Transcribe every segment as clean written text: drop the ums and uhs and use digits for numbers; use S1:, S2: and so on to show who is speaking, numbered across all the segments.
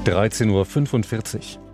S1: 13:45 Uhr.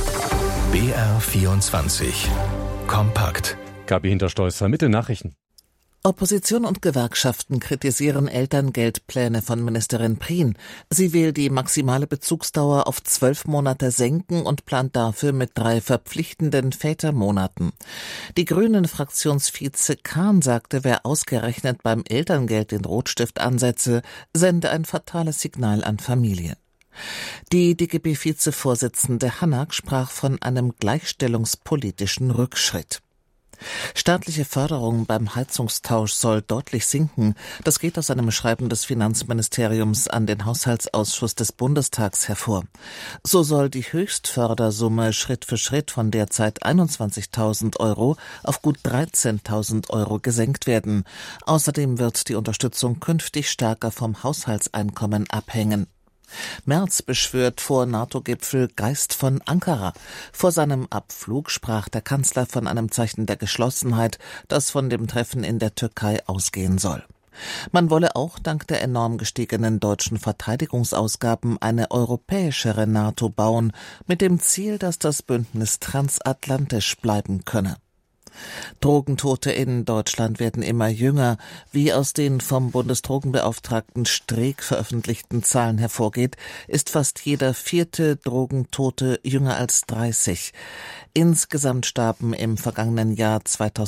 S2: BR24 Kompakt.
S1: Gabi Hinterstolzer mit den Nachrichten.
S3: Opposition und Gewerkschaften kritisieren Elterngeldpläne von Ministerin Prien. Sie will die maximale Bezugsdauer auf 12 Monate senken und plant dafür mit 3 verpflichtenden Vätermonaten. Die Grünen-Fraktionsvize Kahn sagte, wer ausgerechnet beim Elterngeld den Rotstift ansetze, sende ein fatales Signal an Familien. Die DGB-Vizevorsitzende Hanak sprach von einem gleichstellungspolitischen Rückschritt. Staatliche Förderung beim Heizungstausch soll deutlich sinken. Das geht aus einem Schreiben des Finanzministeriums an den Haushaltsausschuss des Bundestags hervor. So soll die Höchstfördersumme Schritt für Schritt von derzeit 21.000 € auf gut 13.000 € gesenkt werden. Außerdem wird die Unterstützung künftig stärker vom Haushaltseinkommen abhängen. Merz beschwört vor NATO-Gipfel Geist von Ankara. Vor seinem Abflug sprach der Kanzler von einem Zeichen der Geschlossenheit, das von dem Treffen in der Türkei ausgehen soll. Man wolle auch dank der enorm gestiegenen deutschen Verteidigungsausgaben eine europäischere NATO bauen, mit dem Ziel, dass das Bündnis transatlantisch bleiben könne. Drogentote in Deutschland werden immer jünger. Wie aus den vom Bundesdrogenbeauftragten Streeck veröffentlichten Zahlen hervorgeht, ist fast jeder 4. Drogentote jünger als 30. Insgesamt starben im vergangenen Jahr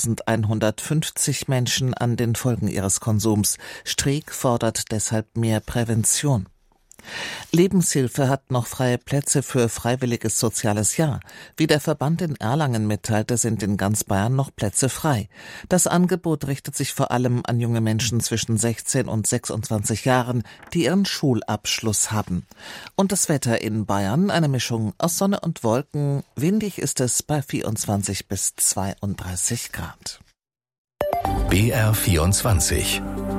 S3: 2150 Menschen an den Folgen ihres Konsums. Streeck fordert deshalb mehr Prävention. Lebenshilfe hat noch freie Plätze für freiwilliges soziales Jahr. Wie der Verband in Erlangen mitteilte, sind in ganz Bayern noch Plätze frei. Das Angebot richtet sich vor allem an junge Menschen zwischen 16 und 26 Jahren, die ihren Schulabschluss haben. Und das Wetter in Bayern, eine Mischung aus Sonne und Wolken. Windig ist es bei 24 bis 32 Grad.
S2: BR24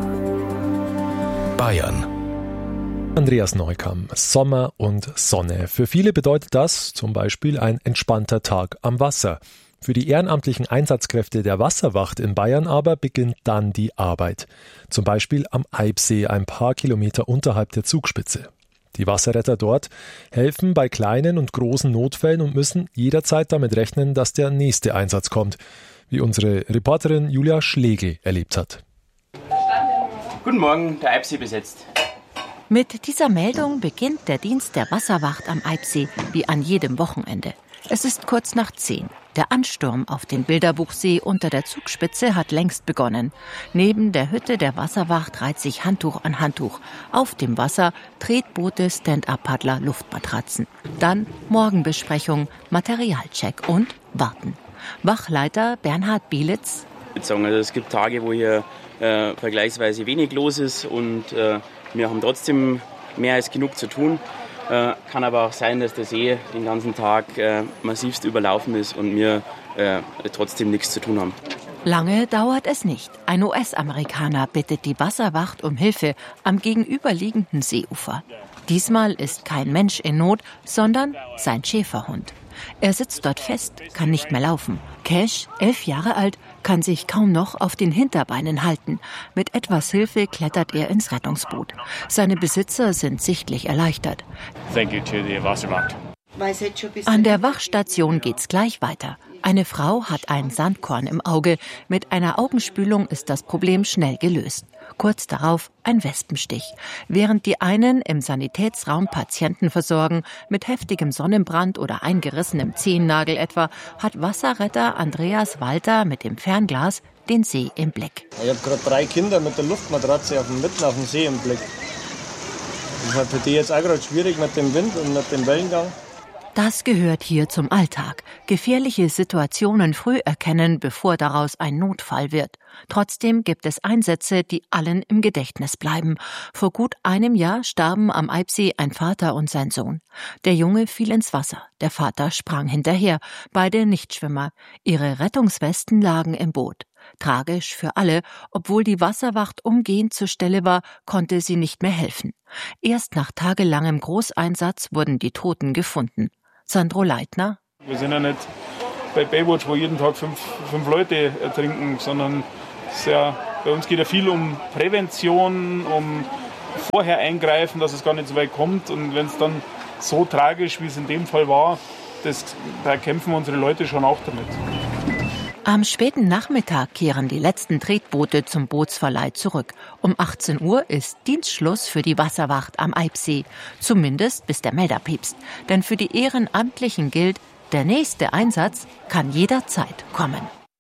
S2: Bayern.
S4: Andreas Neukamm. Sommer und Sonne. Für viele bedeutet das zum Beispiel ein entspannter Tag am Wasser. Für die ehrenamtlichen Einsatzkräfte der Wasserwacht in Bayern aber beginnt dann die Arbeit. Zum Beispiel am Eibsee, ein paar Kilometer unterhalb der Zugspitze. Die Wasserretter dort helfen bei kleinen und großen Notfällen und müssen jederzeit damit rechnen, dass der nächste Einsatz kommt, wie unsere Reporterin Julia Schlegel erlebt hat.
S5: Guten Morgen, der Eibsee besetzt.
S6: Mit dieser Meldung beginnt der Dienst der Wasserwacht am Eibsee wie an jedem Wochenende. Es ist kurz nach 10. Der Ansturm auf den Bilderbuchsee unter der Zugspitze hat längst begonnen. Neben der Hütte der Wasserwacht reiht sich Handtuch an Handtuch. Auf dem Wasser Tretboote, Stand-up-Paddler, Luftmatratzen. Dann Morgenbesprechung, Materialcheck und Warten. Wachleiter Bernhard Bielitz.
S5: Also es gibt Tage, wo hier vergleichsweise wenig los ist und wir haben trotzdem mehr als genug zu tun. Kann aber auch sein, dass der See den ganzen Tag massivst überlaufen ist und wir trotzdem nichts zu tun haben.
S6: Lange dauert es nicht. Ein US-Amerikaner bittet die Wasserwacht um Hilfe am gegenüberliegenden Seeufer. Diesmal ist kein Mensch in Not, sondern sein Schäferhund. Er sitzt dort fest, kann nicht mehr laufen. Cash, 11 Jahre alt, kann sich kaum noch auf den Hinterbeinen halten. Mit etwas Hilfe klettert er ins Rettungsboot. Seine Besitzer sind sichtlich erleichtert. An der Wachstation geht's gleich weiter. Eine Frau hat ein Sandkorn im Auge. Mit einer Augenspülung ist das Problem schnell gelöst. Kurz darauf ein Wespenstich. Während die einen im Sanitätsraum Patienten versorgen, mit heftigem Sonnenbrand oder eingerissenem Zehennagel etwa, hat Wasserretter Andreas Walter mit dem Fernglas den See im Blick.
S7: Ich habe gerade 3 Kinder mit der Luftmatratze mitten auf dem See im Blick. Das ist für die jetzt auch gerade schwierig mit dem Wind und mit dem Wellengang.
S6: Das gehört hier zum Alltag. Gefährliche Situationen früh erkennen, bevor daraus ein Notfall wird. Trotzdem gibt es Einsätze, die allen im Gedächtnis bleiben. Vor gut einem Jahr starben am Eibsee ein Vater und sein Sohn. Der Junge fiel ins Wasser. Der Vater sprang hinterher. Beide Nichtschwimmer. Ihre Rettungswesten lagen im Boot. Tragisch für alle, obwohl die Wasserwacht umgehend zur Stelle war, konnte sie nicht mehr helfen. Erst nach tagelangem Großeinsatz wurden die Toten gefunden. Sandro Leitner.
S8: Wir sind ja nicht bei Baywatch, wo jeden Tag fünf Leute ertrinken, sondern bei uns geht ja viel um Prävention, um vorher eingreifen, dass es gar nicht so weit kommt. Und wenn es dann so tragisch, wie es in dem Fall war, da kämpfen unsere Leute schon auch damit.
S6: Am späten Nachmittag kehren die letzten Tretboote zum Bootsverleih zurück. Um 18 Uhr ist Dienstschluss für die Wasserwacht am Eibsee. Zumindest bis der Melder piepst. Denn für die Ehrenamtlichen gilt, der nächste Einsatz kann jederzeit kommen.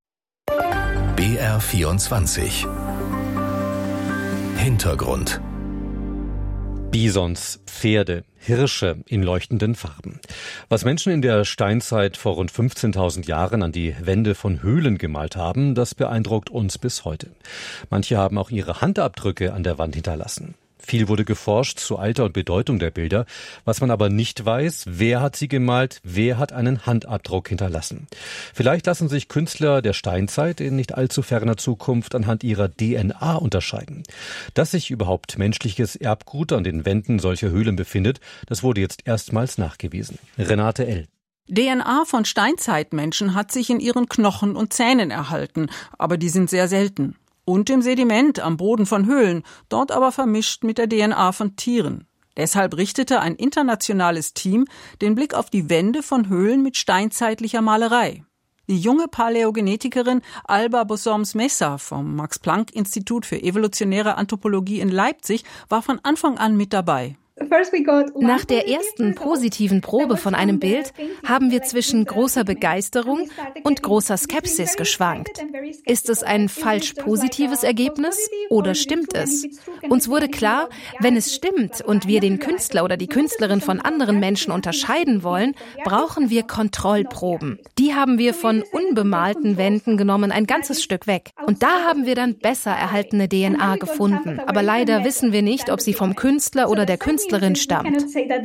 S2: BR24 Hintergrund.
S1: Bisons, Pferde, Hirsche in leuchtenden Farben. Was Menschen in der Steinzeit vor rund 15.000 Jahren an die Wände von Höhlen gemalt haben, das beeindruckt uns bis heute. Manche haben auch ihre Handabdrücke an der Wand hinterlassen. Viel wurde geforscht zu Alter und Bedeutung der Bilder. Was man aber nicht weiß, wer hat sie gemalt, wer hat einen Handabdruck hinterlassen. Vielleicht lassen sich Künstler der Steinzeit in nicht allzu ferner Zukunft anhand ihrer DNA unterscheiden. Dass sich überhaupt menschliches Erbgut an den Wänden solcher Höhlen befindet, das wurde jetzt erstmals nachgewiesen. Renate L.
S9: DNA von Steinzeitmenschen hat sich in ihren Knochen und Zähnen erhalten, aber die sind sehr selten. Und im Sediment am Boden von Höhlen, dort aber vermischt mit der DNA von Tieren. Deshalb richtete ein internationales Team den Blick auf die Wände von Höhlen mit steinzeitlicher Malerei. Die junge Paläogenetikerin Alba Bosoms-Messa vom Max-Planck-Institut für evolutionäre Anthropologie in Leipzig war von Anfang an mit dabei.
S10: Nach der ersten positiven Probe von einem Bild haben wir zwischen großer Begeisterung und großer Skepsis geschwankt. Ist es ein falsch positives Ergebnis oder stimmt es? Uns wurde klar, wenn es stimmt und wir den Künstler oder die Künstlerin von anderen Menschen unterscheiden wollen, brauchen wir Kontrollproben. Die haben wir von unbemalten Wänden genommen, ein ganzes Stück weg. Und da haben wir dann besser erhaltene DNA gefunden. Aber leider wissen wir nicht, ob sie vom Künstler oder der Künstlerin stammt.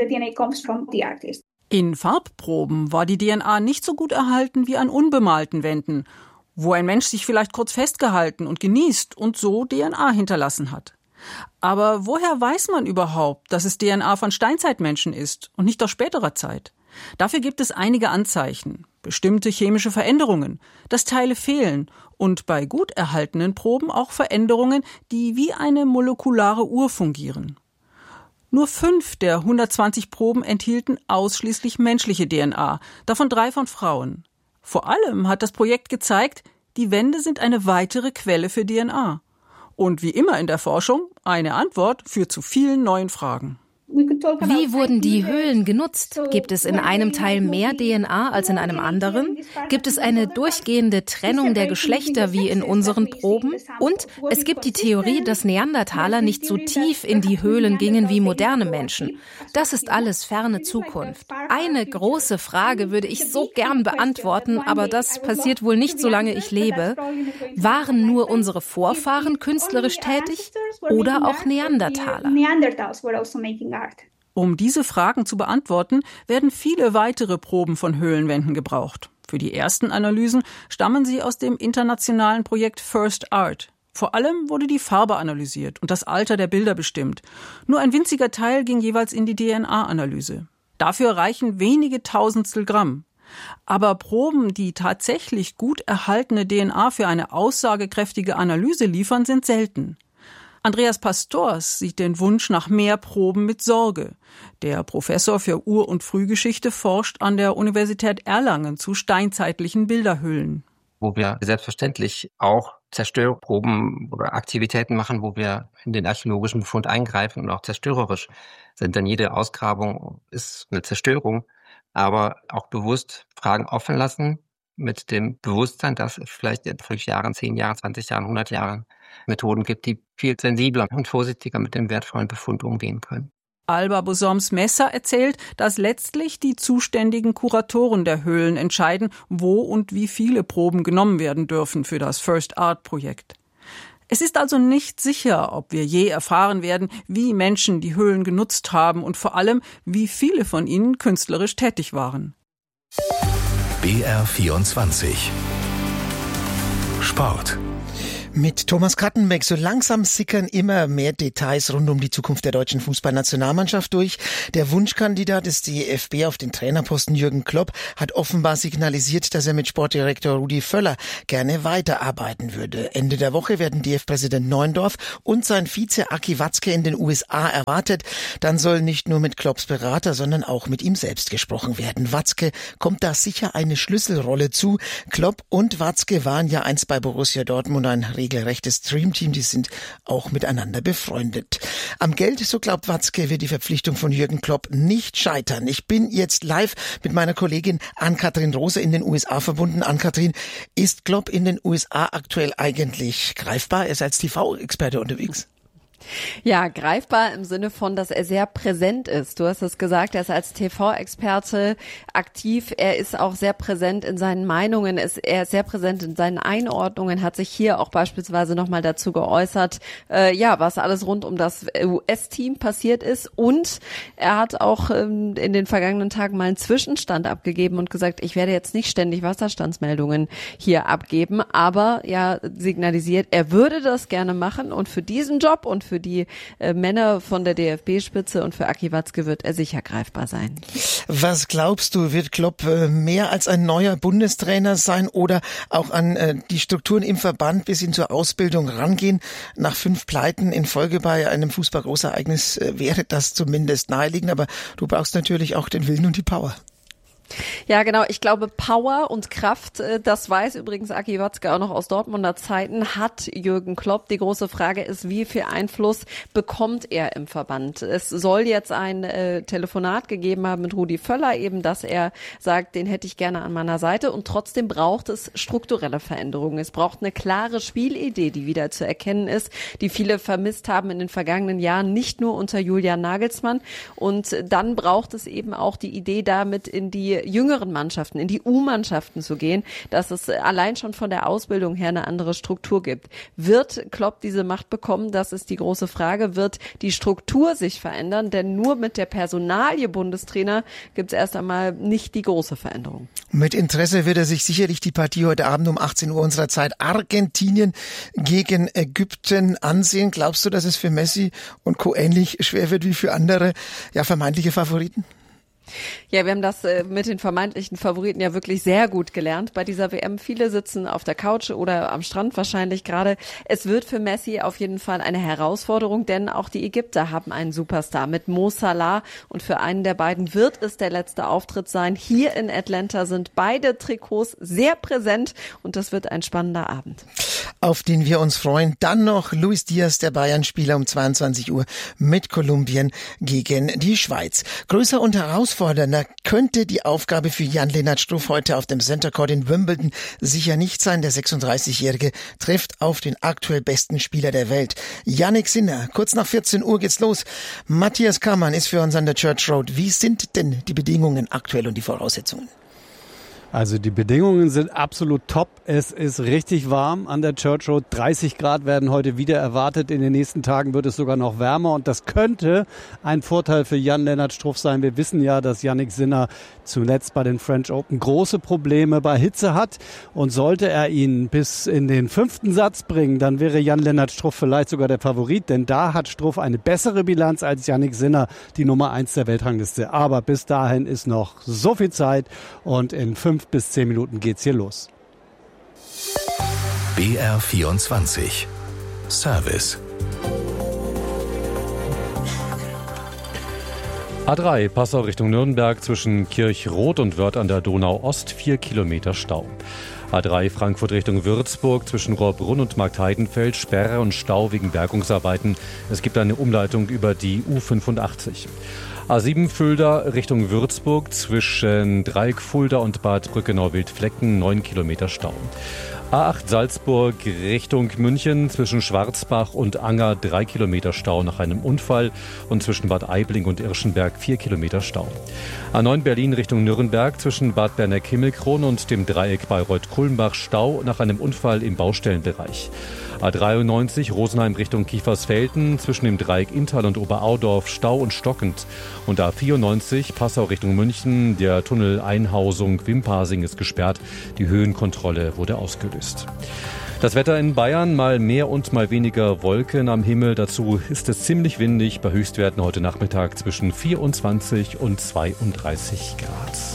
S9: In Farbproben war die DNA nicht so gut erhalten wie an unbemalten Wänden, wo ein Mensch sich vielleicht kurz festgehalten und genießt und so DNA hinterlassen hat. Aber woher weiß man überhaupt, dass es DNA von Steinzeitmenschen ist und nicht aus späterer Zeit? Dafür gibt es einige Anzeichen, bestimmte chemische Veränderungen, dass Teile fehlen und bei gut erhaltenen Proben auch Veränderungen, die wie eine molekulare Uhr fungieren. Nur 5 der 120 Proben enthielten ausschließlich menschliche DNA, davon 3 von Frauen. Vor allem hat das Projekt gezeigt, die Wände sind eine weitere Quelle für DNA. Und wie immer in der Forschung, eine Antwort führt zu vielen neuen Fragen.
S10: Wie wurden die Höhlen genutzt? Gibt es in einem Teil mehr DNA als in einem anderen? Gibt es eine durchgehende Trennung der Geschlechter wie in unseren Proben? Und es gibt die Theorie, dass Neandertaler nicht so tief in die Höhlen gingen wie moderne Menschen. Das ist alles ferne Zukunft. Eine große Frage würde ich so gern beantworten, aber das passiert wohl nicht, solange ich lebe. Waren nur unsere Vorfahren künstlerisch tätig oder auch Neandertaler?
S9: Um diese Fragen zu beantworten, werden viele weitere Proben von Höhlenwänden gebraucht. Für die ersten Analysen stammen sie aus dem internationalen Projekt First Art. Vor allem wurde die Farbe analysiert und das Alter der Bilder bestimmt. Nur ein winziger Teil ging jeweils in die DNA-Analyse. Dafür reichen wenige Tausendstel Gramm. Aber Proben, die tatsächlich gut erhaltene DNA für eine aussagekräftige Analyse liefern, sind selten. Andreas Pastors sieht den Wunsch nach mehr Proben mit Sorge. Der Professor für Ur- und Frühgeschichte forscht an der Universität Erlangen zu steinzeitlichen Bilderhöhlen.
S11: Wo wir selbstverständlich auch Zerstörproben oder Aktivitäten machen, wo wir in den archäologischen Befund eingreifen und auch zerstörerisch sind. Denn jede Ausgrabung ist eine Zerstörung, aber auch bewusst Fragen offen lassen, mit dem Bewusstsein, dass es vielleicht in 5 Jahren, 10 Jahren, 20 Jahren, 100 Jahren Methoden gibt, die viel sensibler und vorsichtiger mit dem wertvollen Befund umgehen können.
S9: Alba Bosoms-Messa erzählt, dass letztlich die zuständigen Kuratoren der Höhlen entscheiden, wo und wie viele Proben genommen werden dürfen für das First Art-Projekt. Es ist also nicht sicher, ob wir je erfahren werden, wie Menschen die Höhlen genutzt haben und vor allem, wie viele von ihnen künstlerisch tätig waren.
S2: BR24 Sport.
S12: Mit Thomas Kattenbeck. So langsam sickern immer mehr Details rund um die Zukunft der deutschen Fußballnationalmannschaft durch. Der Wunschkandidat des DFB auf den Trainerposten Jürgen Klopp hat offenbar signalisiert, dass er mit Sportdirektor Rudi Völler gerne weiterarbeiten würde. Ende der Woche werden DFB-Präsident Neuendorf und sein Vize Aki Watzke in den USA erwartet. Dann soll nicht nur mit Klopps Berater, sondern auch mit ihm selbst gesprochen werden. Watzke kommt da sicher eine Schlüsselrolle zu. Klopp und Watzke waren ja einst bei Borussia Dortmund ein regelrechtes Dreamteam, die sind auch miteinander befreundet. Am Geld, so glaubt Watzke, wird die Verpflichtung von Jürgen Klopp nicht scheitern. Ich bin jetzt live mit meiner Kollegin Ann-Kathrin Rose in den USA verbunden. Ann-Kathrin, ist Klopp in den USA aktuell eigentlich greifbar? Er ist als TV-Experte unterwegs.
S13: Ja, greifbar im Sinne von, dass er sehr präsent ist. Du hast es gesagt, er ist als TV-Experte aktiv. Er ist auch sehr präsent in seinen Meinungen. Er ist sehr präsent in seinen Einordnungen, hat sich hier auch beispielsweise nochmal dazu geäußert, was alles rund um das US-Team passiert ist. Und er hat auch in den vergangenen Tagen mal einen Zwischenstand abgegeben und gesagt, ich werde jetzt nicht ständig Wasserstandsmeldungen hier abgeben, aber signalisiert, er würde das gerne machen und für diesen Job und für die Männer von der DFB-Spitze und für Aki Watzke wird er sicher greifbar sein.
S12: Was glaubst du, wird Klopp mehr als ein neuer Bundestrainer sein oder auch an die Strukturen im Verband bis hin zur Ausbildung rangehen? Nach 5 Pleiten in Folge bei einem Fußball-Großereignis wäre das zumindest naheliegend, aber du brauchst natürlich auch den Willen und die Power.
S13: Ja, genau. Ich glaube, Power und Kraft, das weiß übrigens Aki Watzke auch noch aus Dortmunder Zeiten, hat Jürgen Klopp. Die große Frage ist, wie viel Einfluss bekommt er im Verband? Es soll jetzt ein Telefonat gegeben haben mit Rudi Völler, eben, dass er sagt, den hätte ich gerne an meiner Seite. Und trotzdem braucht es strukturelle Veränderungen. Es braucht eine klare Spielidee, die wieder zu erkennen ist, die viele vermisst haben in den vergangenen Jahren, nicht nur unter Julian Nagelsmann. Und dann braucht es eben auch die Idee, damit in die jüngeren Mannschaften, in die U-Mannschaften zu gehen, dass es allein schon von der Ausbildung her eine andere Struktur gibt. Wird Klopp diese Macht bekommen? Das ist die große Frage. Wird die Struktur sich verändern? Denn nur mit der Personalie Bundestrainer gibt es erst einmal nicht die große Veränderung.
S12: Mit Interesse wird er sich sicherlich die Partie heute Abend um 18 Uhr unserer Zeit Argentinien gegen Ägypten ansehen. Glaubst du, dass es für Messi und Co. ähnlich schwer wird wie für andere, vermeintliche Favoriten?
S13: Ja, wir haben das mit den vermeintlichen Favoriten ja wirklich sehr gut gelernt bei dieser WM. Viele sitzen auf der Couch oder am Strand wahrscheinlich gerade. Es wird für Messi auf jeden Fall eine Herausforderung, denn auch die Ägypter haben einen Superstar mit Mo Salah und für einen der beiden wird es der letzte Auftritt sein. Hier in Atlanta sind beide Trikots sehr präsent und das wird ein spannender Abend.
S12: Auf den wir uns freuen. Dann noch Luis Diaz, der Bayern-Spieler, um 22 Uhr mit Kolumbien gegen die Schweiz. Größer und herausfordernder könnte die Aufgabe für Jan-Lennart Struff heute auf dem Center Court in Wimbledon sicher nicht sein. Der 36-Jährige trifft auf den aktuell besten Spieler der Welt, Jannik Sinner. Kurz nach 14 Uhr geht's los. Matthias Kammann ist für uns an der Church Road. Wie sind denn die Bedingungen aktuell und die Voraussetzungen?
S14: Also die Bedingungen sind absolut top. Es ist richtig warm an der Church Road. 30 Grad werden heute wieder erwartet. In den nächsten Tagen wird es sogar noch wärmer. Und das könnte ein Vorteil für Jan-Lennart Struff sein. Wir wissen ja, dass Jannik Sinner zuletzt bei den French Open große Probleme bei Hitze hat. Und sollte er ihn bis in den 5. Satz bringen, dann wäre Jan-Lennart Struff vielleicht sogar der Favorit. Denn da hat Struff eine bessere Bilanz als Jannik Sinner, die Nummer 1 der Weltrangliste. Aber bis dahin ist noch so viel Zeit. Und in 5 bis 10 Minuten geht's hier los.
S2: BR24 Service.
S1: A3 Passau Richtung Nürnberg zwischen Kirchroth und Wörth an der Donau-Ost 4 Kilometer Stau. A3 Frankfurt Richtung Würzburg zwischen Rohrbrunn und Marktheidenfeld Sperre und Stau wegen Bergungsarbeiten. Es gibt eine Umleitung über die U85. A7 Fulda Richtung Würzburg zwischen Dreieck Fulda und Bad Brückenau-Wildflecken 9 Kilometer Stau. A8 Salzburg Richtung München zwischen Schwarzbach und Anger 3 Kilometer Stau nach einem Unfall und zwischen Bad Aibling und Irschenberg 4 Kilometer Stau. A9 Berlin Richtung Nürnberg zwischen Bad Berneck-Himmelkron und dem Dreieck Bayreuth-Kulmbach Stau nach einem Unfall im Baustellenbereich. A93 Rosenheim Richtung Kiefersfelden zwischen dem Dreieck Inntal und Oberaudorf Stau und stockend. Und A94 Passau Richtung München, der Tunnel Einhausung Wimpasing ist gesperrt. Die Höhenkontrolle wurde ausgelöst. Das Wetter in Bayern, mal mehr und mal weniger Wolken am Himmel. Dazu ist es ziemlich windig, bei Höchstwerten heute Nachmittag zwischen 24 und 32 Grad.